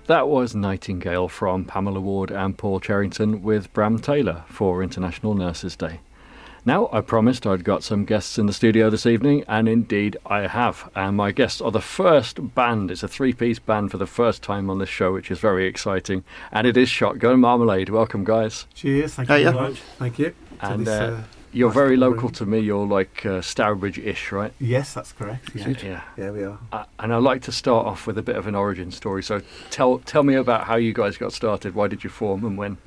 That was Nightingale from Pamela Ward and Paul Cherrington with Bram Taylor for International Nurses Day. Now, I promised I'd got some guests in the studio this evening, and indeed I have. And my guests are the first band. It's a three-piece band for the first time on this show, which is very exciting. And it is Shotgun Marmalade. Welcome, guys. Cheers. Thank you very much. Thank you. And you're very local to me. You're like Stourbridge-ish, right? Yes, that's correct. Yeah, we are. And I'd like to start off with a bit of an origin story. So tell me about how you guys got started. Why did you form and when?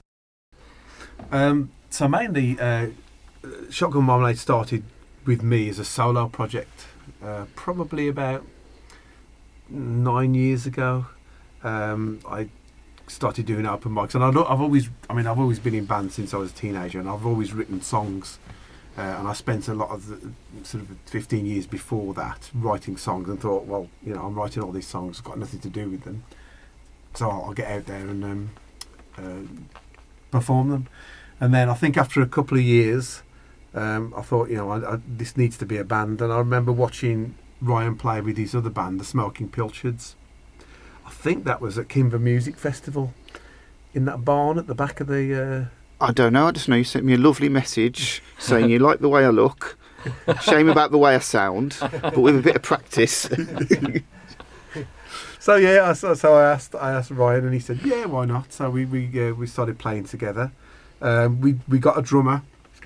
So mainly, Shotgun Marmalade started with me as a solo project, probably about 9 years ago. I started doing open mics, and I've always been in bands since I was a teenager, and I've always written songs. And I spent a lot of the sort of 15 years before that writing songs, and thought, well, I'm writing all these songs, got nothing to do with them, so I'll get out there and perform them. And then I think after a couple of years, I thought, this needs to be a band. And I remember watching Ryan play with his other band, the Smoking Pilchards. I think that was at Kimber Music Festival, in that barn at the back of the... I don't know, I just know you sent me a lovely message saying you like the way I look, shame about the way I sound, but with a bit of practice. So I asked Ryan, and he said, yeah, why not? So we started playing together. We got a drummer,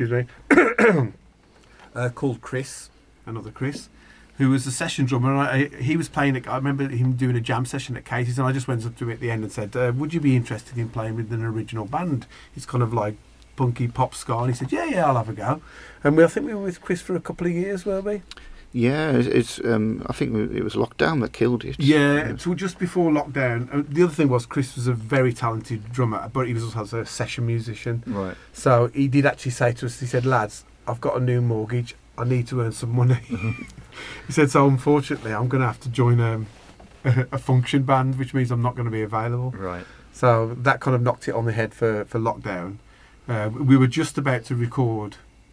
called Chris, another Chris, who was a session drummer. And he was playing. I remember him doing a jam session at Katie's, and I just went up to him at the end and said, "Would you be interested in playing with an original band? It's kind of like punky pop ska." And he said, "Yeah, I'll have a go." And I think we were with Chris for a couple of years, weren't we? Yeah, it's. I think it was lockdown that killed it. Yeah, so just before lockdown. The other thing was Chris was a very talented drummer, but he was also a session musician. Right. So he did actually say to us, he said, "Lads, I've got a new mortgage. I need to earn some money." He said, "So unfortunately, I'm going to have to join a function band, which means I'm not going to be available." Right. So that kind of knocked it on the head for lockdown. We were just about to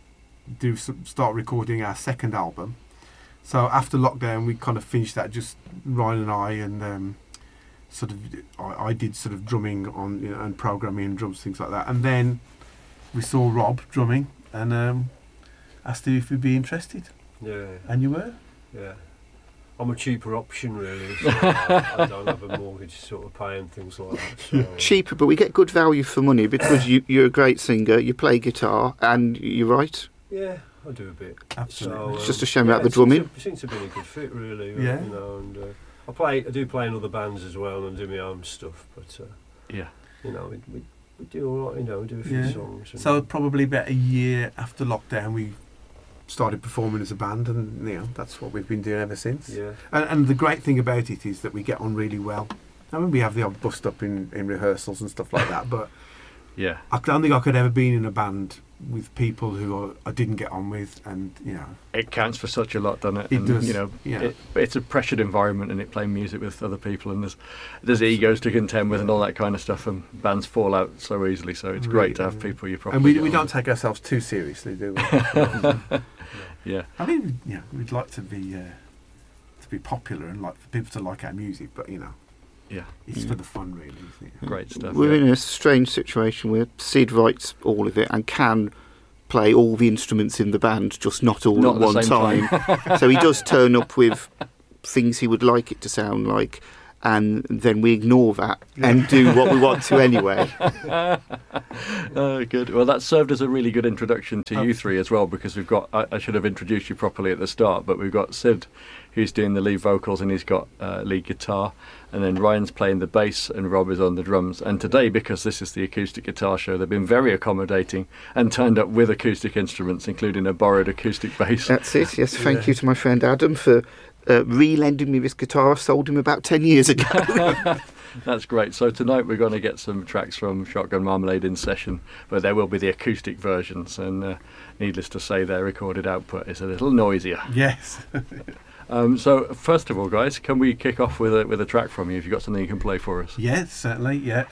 start recording our second album. So after lockdown, we kind of finished that, just Ryan and I, and I did sort of drumming on and programming and drums, things like that. And then we saw Rob drumming and asked him if we'd be interested. Yeah. And you were? Yeah. I'm a cheaper option, really. So I don't have a mortgage to sort of pay and things like that. So. Cheaper, but we get good value for money because you're a great singer, you play guitar, and you write. Yeah, I do a bit. Absolutely. So, it's just a shame about the drumming. It seems to be a good fit, really. Yeah. And I do play in other bands as well, and do my own stuff. But yeah, we do all right. We do a few songs. So probably about a year after lockdown, we started performing as a band, and that's what we've been doing ever since. Yeah. And the great thing about it is that we get on really well. I mean, we have the odd bust up in rehearsals and stuff like that, but yeah, I don't think I could ever be in a band with people who I didn't get on with, and it counts for such a lot, doesn't it? It does. It's a pressured environment, and playing music with other people, and there's egos to contend with, and all that kind of stuff, and bands fall out so easily. So it's great to have people you probably. And we don't take ourselves too seriously, do we? Yeah. I mean, we'd like to be popular and like for people to like our music, but yeah, it's for the fun, really, isn't it? Great stuff. We're in a strange situation where Sid writes all of it and can play all the instruments in the band, just not all at one time. So he does turn up with things he would like it to sound like, and then we ignore that and do what we want to anyway. Oh, good. Well, that served as a really good introduction to you three as well, because we've got, I should have introduced you properly at the start, but we've got Sid, who's doing the lead vocals, and he's got lead guitar, and then Ryan's playing the bass, and Rob is on the drums. And today, because this is the acoustic guitar show, they've been very accommodating and turned up with acoustic instruments, including a borrowed acoustic bass. That's it, yes. Thank you to my friend Adam for re-lending me this guitar I sold him about 10 years ago. That's great. So tonight we're going to get some tracks from Shotgun Marmalade in session, but there will be the acoustic versions, and needless to say their recorded output is a little noisier. Yes. So first of all, guys, can we kick off with a track from you? If you've got something you can play for us. Yes, certainly, yeah.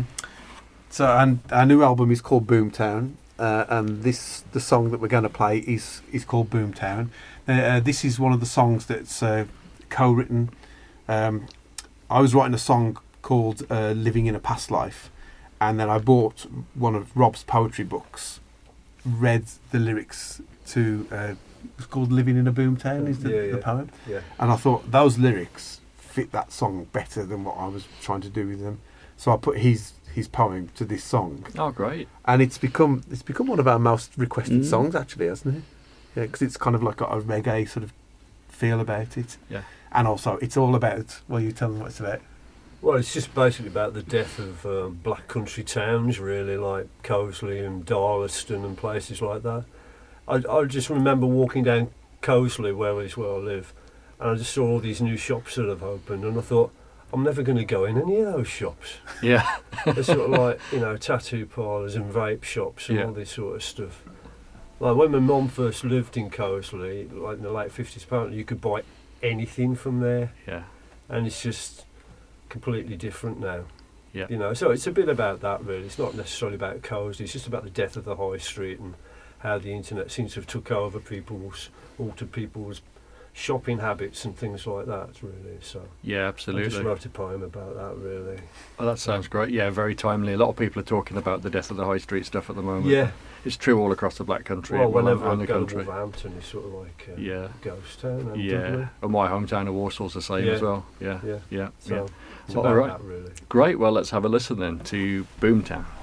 So our new album is called Boomtown, and the song that we're going to play is called Boomtown. This is one of the songs that's co-written. I was writing a song called Living in a Past Life, and then I bought one of Rob's poetry books, read the lyrics to it's called Living in a Boomtown is the poem, and I thought those lyrics fit that song better than what I was trying to do with them, so I put his poem to this song. Oh, great! And it's become one of our most requested songs, actually, hasn't it? Yeah, because it's kind of like got a reggae sort of feel about it. Yeah. And also, it's all about. Well, you tell them what it's about. Well, it's just basically about the death of black country towns, really, like Coseley and Darlaston and places like that. I just remember walking down Coseley, where I live, and I just saw all these new shops that have opened, and I thought, I'm never going to go in any of those shops. Yeah. They're sort of like, tattoo parlours and vape shops and all this sort of stuff. Like when my mum first lived in Coseley, like in the late 50s, apparently you could buy anything from there. Yeah. And it's just completely different now. Yeah. So it's a bit about that, really. It's not necessarily about Coseley, it's just about the death of the high street and how the internet seems to have took over altered people's shopping habits and things like that, really. So yeah, absolutely. I just wrote a poem about that, really. Oh, that sounds great. Yeah, very timely. A lot of people are talking about the death of the high street stuff at the moment. Yeah. It's true all across the Black Country. Well, whenever around I the go country. to Wolverhampton, it's sort of like a ghost town. Yeah. And my hometown of Warsaw's the same as well. Yeah. Yeah. Yeah. So it's Well, about all right. that, really. Great. Well, let's have a listen then to Boomtown.